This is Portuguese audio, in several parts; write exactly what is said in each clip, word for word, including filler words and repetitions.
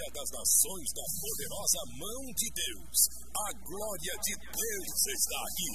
Igreja das Nações da Poderosa Mão de Deus. A glória de Deus está aqui.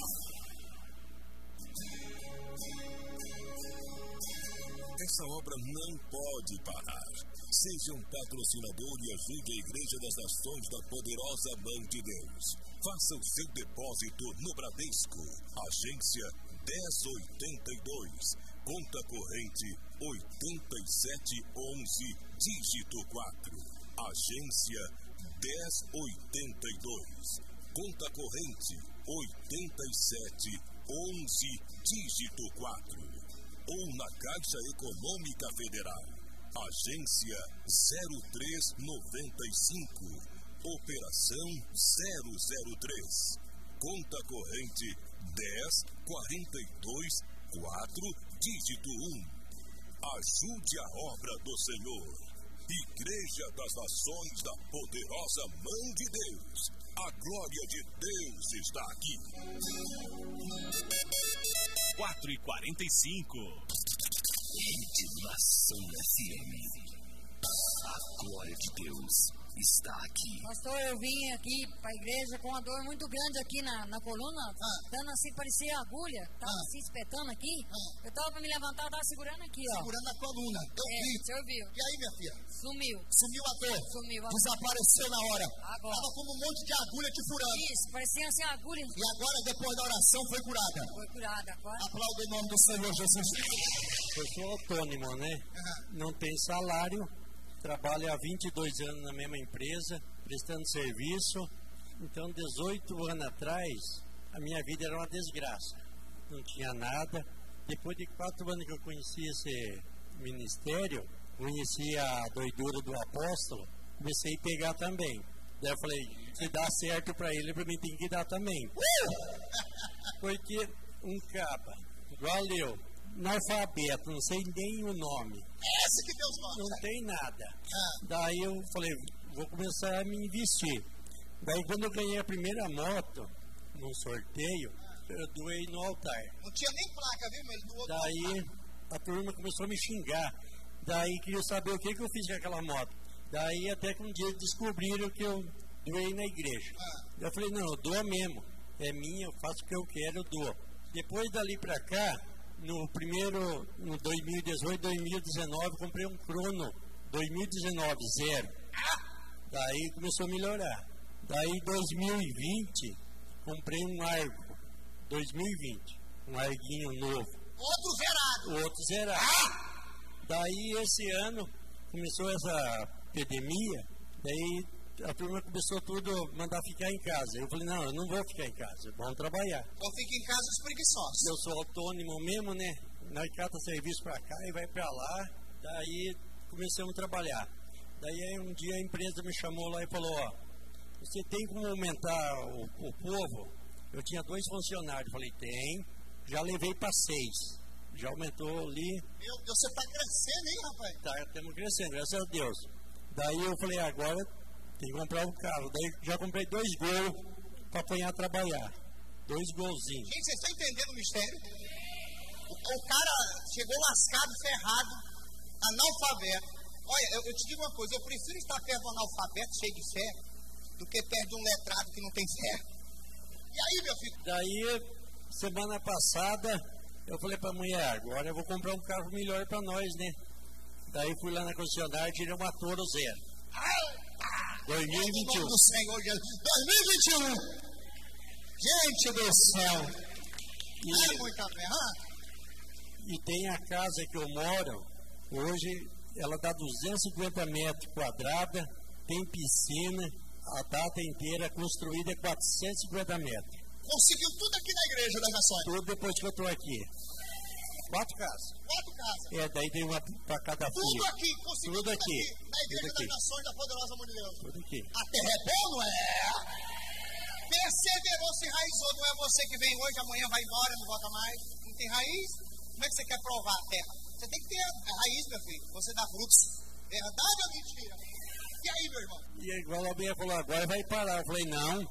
Essa obra não pode parar. Seja um patrocinador e ajude a Igreja das Nações da Poderosa Mão de Deus. Faça o seu depósito no Bradesco, agência dez oitenta e dois, conta corrente oitenta e sete onze, dígito quatro. Agência dez oitenta e dois, conta corrente oitenta e sete onze, dígito quatro. Ou na Caixa Econômica Federal, agência zero três noventa e cinco, operação zero zero três, conta corrente dez quarenta e dois quatro, dígito um. Ajude a obra do Senhor. Igreja das Nações da Poderosa Mão de Deus. A glória de Deus está aqui. quatro e quarenta e cinco. Nação F M. A glória de Deus está aqui. Pastor, eu vim aqui para a igreja com uma dor muito grande aqui na, na coluna, ah. dando assim, parecia agulha, estava ah. assim espetando aqui. Ah. Eu estava para me levantar, eu estava segurando aqui, ó. Segurando a coluna. Eu é, vi. O senhor viu. E aí, minha filha? Sumiu. Sumiu a dor? Sumiu a dor. Desapareceu na hora. Agora. Estava como um monte de agulha te furando. Isso, parecia assim agulha. E agora, depois da oração, foi curada. Foi curada agora. Aplauda em nome do Senhor Jesus. Eu sou autônomo, né? Uhum. Não tenho salário. Trabalho há vinte e dois anos na mesma empresa, prestando serviço. Então, dezoito anos atrás, a minha vida era uma desgraça. Não tinha nada. Depois de quatro anos que eu conheci esse ministério, conheci a doidura do apóstolo, comecei a pegar também. Daí eu falei, se dá certo para ele, para mim tem que dar também. Porque um caba, igual eu, analfabeto, não sei nem o nome. Essa que Deus gosta. Não tem nada. Ah. Daí eu falei, vou começar a me investir. Daí quando eu ganhei a primeira moto, num sorteio, eu doei no altar. Não tinha nem placa, viu? Mas doou. Daí a turma começou a me xingar. Daí queria saber o que, que eu fiz com aquela moto. Daí até que um dia descobriram que eu doei na igreja. Ah. Eu falei, não, eu dou mesmo. É minha, eu faço o que eu quero, eu dou. Depois dali pra cá, no primeiro, no dois mil e dezoito, dois mil e dezenove, comprei um Crono dois mil e dezenove, zero. Daí começou a melhorar. Daí dois mil e vinte, comprei um Argo, dois mil e vinte, um Arguinho novo. Outro zerado. Outro zerado. Daí esse ano começou essa epidemia, daí a turma começou tudo a mandar ficar em casa. Eu falei, não, eu não vou ficar em casa, vamos trabalhar. Então fica em casa os preguiçosos. Eu sou autônomo mesmo, né? Nós cata serviço pra cá e vai pra lá. Daí começamos a trabalhar. Daí um dia a empresa me chamou lá e falou, ó, você tem como aumentar o, o povo? Eu tinha dois funcionários, falei, tem. Já levei pra seis. Já aumentou ali. Meu Deus, você tá crescendo, hein, rapaz? Tá, estamos crescendo, graças a Deus. Daí eu falei, agora tem que comprar um carro. Daí já comprei dois gols para apanhar a trabalhar. Dois golzinhos. Gente, vocês estão entendendo o mistério? O, o cara chegou lascado, ferrado, analfabeto. Olha, eu, eu te digo uma coisa, eu prefiro estar perto de um analfabeto cheio de fé do que perto de um letrado que não tem fé. E aí, meu filho? Daí, semana passada, eu falei para a mulher, agora eu vou comprar um carro melhor para nós, né? Daí fui lá na concessionária e tirei uma Toro zero. dois mil e vinte e um. Do Senhor Jesus. dois mil e vinte e um. Gente do céu. E, é muita merda. E tem a casa que eu moro, hoje ela dá duzentos e cinquenta metros quadrados, tem piscina, a data inteira construída é quatrocentos e cinquenta metros. Conseguiu tudo aqui na Igreja das Nações? Tudo depois que eu estou aqui. Quatro casas. Quatro casas. É, daí tem uma para cada filho. Tudo aqui, conseguiu tudo, tudo aqui. aqui. Na Igreja tudo das aqui. Nações da Poderosa Mão de Deus. Tudo aqui. A terra é boa, não é? Perseverou, se enraizou. Não é você que vem hoje, amanhã vai embora, não volta mais. Não tem raiz? Como é que você quer provar a terra? Você tem que ter a raiz, meu filho. Você dá frutos. Verdade ou mentira? E aí, meu irmão? E igual a minha falou, agora vai parar. Eu falei, não.